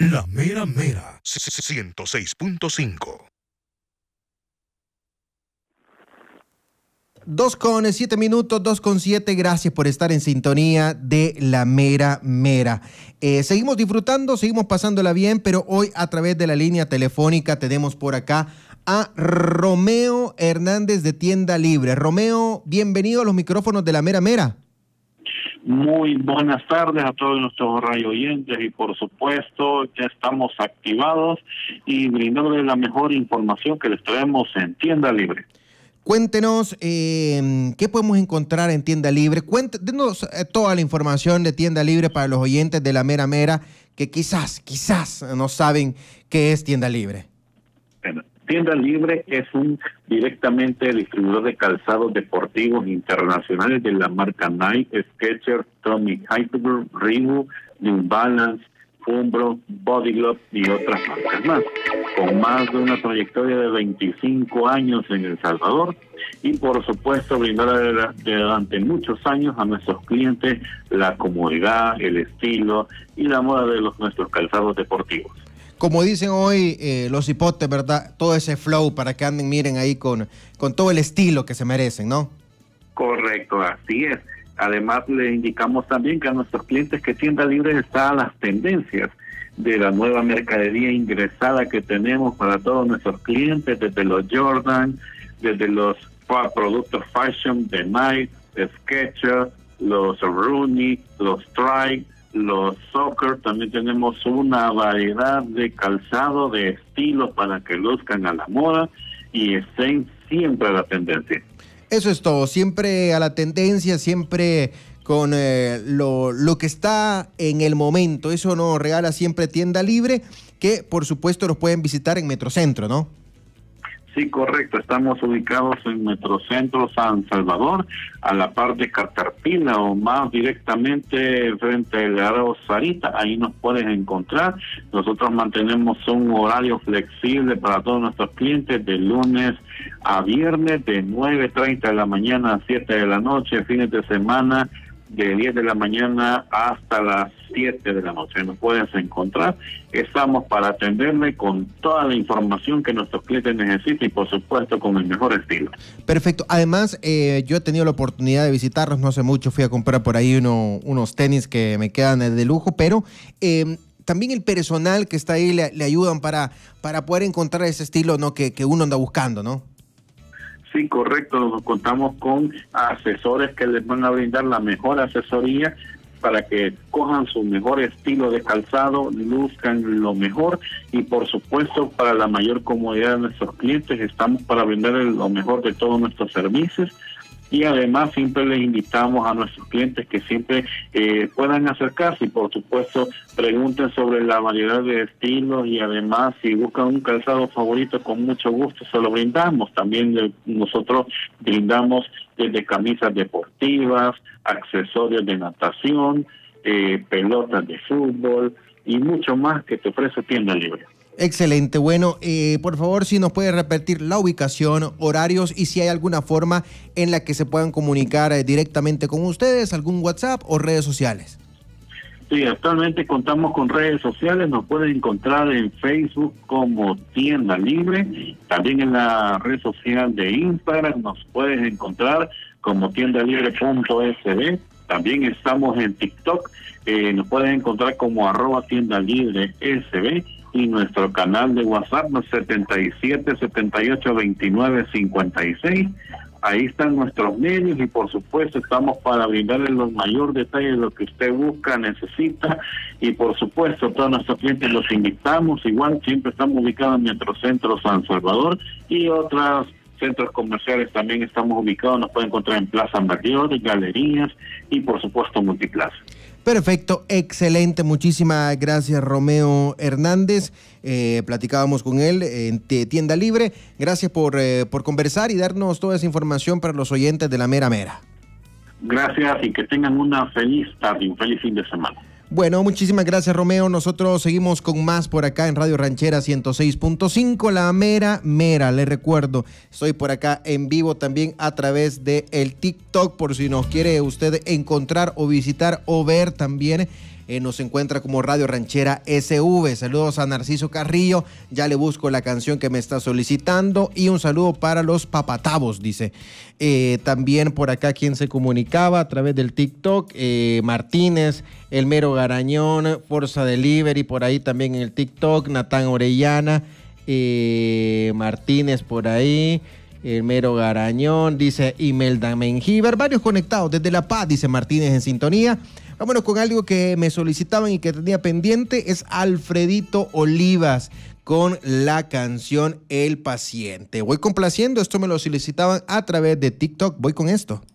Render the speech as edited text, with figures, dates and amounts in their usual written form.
La Mera Mera 106.5. 2:07, 2:07. Gracias por estar en sintonía de La Mera Mera. Seguimos disfrutando, seguimos pasándola bien, pero hoy a través de la línea telefónica tenemos por acá a Romeo Hernández de Tienda Libre. Romeo, bienvenido a los micrófonos de La Mera Mera. Muy buenas tardes a todos nuestros radio oyentes y por supuesto ya estamos activados y brindándoles la mejor información que les traemos en Tienda Libre. Cuéntenos qué podemos encontrar en Tienda Libre. Denos toda la información de Tienda Libre para los oyentes de La Mera Mera que quizás no saben qué es Tienda Libre. Tienda Libre es un directamente distribuidor de calzados deportivos internacionales de la marca Nike, Skechers, Tommy Hilfiger, Reebok, New Balance, Umbro, Body Glove y otras marcas más. Con más de una trayectoria de 25 años en El Salvador y por supuesto brindar durante muchos años a nuestros clientes la comodidad, el estilo y la moda de nuestros calzados deportivos. Como dicen hoy los hipotes, ¿verdad? Todo ese flow para que anden, miren ahí con todo el estilo que se merecen, ¿no? Correcto, así es. Además, les indicamos también que a nuestros clientes que Tienda Libre está a las tendencias de la nueva mercadería ingresada que tenemos para todos nuestros clientes, desde los Jordan, desde los productos fashion de Nike, de Skechers, los Rooney, los Strike, los Soccer. También tenemos una variedad de calzado, de estilos para que luzcan a la moda y estén siempre a la tendencia. Eso es todo, siempre a la tendencia, siempre con lo que está en el momento. Eso nos regala siempre Tienda Libre, que por supuesto los pueden visitar en Metrocentro, ¿no? Sí, correcto. Estamos ubicados en Metrocentro San Salvador, a la par de Caterpillar o más directamente frente al Arao Sarita. Ahí nos puedes encontrar. Nosotros mantenemos un horario flexible para todos nuestros clientes de lunes a viernes de 9:30 de la mañana a 7 de la noche, fines de semana de 10 de la mañana hasta las 7 de la noche. Nos puedes encontrar. Estamos para atenderle con toda la información que nuestros clientes necesitan y por supuesto con el mejor estilo. Perfecto. Además, yo he tenido la oportunidad de visitarlos no hace mucho. Fui a comprar por ahí unos tenis que me quedan de lujo, pero también el personal que está ahí le ayudan para poder encontrar ese estilo, ¿no? que uno anda buscando, ¿no? Sí, correcto. Nos contamos con asesores que les van a brindar la mejor asesoría para que cojan su mejor estilo de calzado, luzcan lo mejor y por supuesto para la mayor comodidad de nuestros clientes estamos para brindarles lo mejor de todos nuestros servicios. Y además siempre les invitamos a nuestros clientes que siempre puedan acercarse y por supuesto pregunten sobre la variedad de estilos y además si buscan un calzado favorito con mucho gusto se lo brindamos. También nosotros brindamos desde camisas deportivas, accesorios de natación, pelotas de fútbol y mucho más que te ofrece Tienda Libre. Excelente. Bueno, por favor, si nos puede repetir la ubicación, horarios y si hay alguna forma en la que se puedan comunicar directamente con ustedes, algún WhatsApp o redes sociales. Sí, actualmente contamos con redes sociales, nos pueden encontrar en Facebook como Tienda Libre, también en la red social de Instagram nos puedes encontrar como tiendalibre.sb, también estamos en TikTok, nos pueden encontrar como @tiendalibresb y nuestro canal de WhatsApp, 77 78 29 56. Ahí están nuestros medios y por supuesto estamos para brindarle los mayores detalles de lo que usted busca, necesita y por supuesto todos nuestros clientes los invitamos. Igual siempre estamos ubicados en Metrocentro San Salvador y otros centros comerciales también estamos ubicados. Nos pueden encontrar en Plaza Mayor, galerías y por supuesto Multiplaza. Perfecto, excelente, muchísimas gracias Romeo Hernández, platicábamos con él en Tienda Libre, gracias por conversar y darnos toda esa información para los oyentes de La Mera Mera. Gracias y que tengan una feliz tarde, un feliz fin de semana. Bueno, muchísimas gracias Romeo, nosotros seguimos con más por acá en Radio Ranchera 106.5, La Mera Mera, les recuerdo, estoy por acá en vivo también a través de el TikTok, por si nos quiere usted encontrar o visitar o ver también nos encuentra como Radio Ranchera SV. Saludos a Narciso Carrillo, ya le busco la canción que me está solicitando. Y un saludo para los papatavos, dice. También por acá quien se comunicaba a través del TikTok, Martínez, El Mero Garañón, Forza Delivery, por ahí también en el TikTok, Natán Orellana, Martínez por ahí, El Mero Garañón, dice Imelda Mengíbar, varios conectados desde La Paz, dice Martínez en sintonía. Vámonos con algo que me solicitaban y que tenía pendiente, es Alfredito Olivas con la canción El Paciente. Voy complaciendo, esto me lo solicitaban a través de TikTok, voy con esto.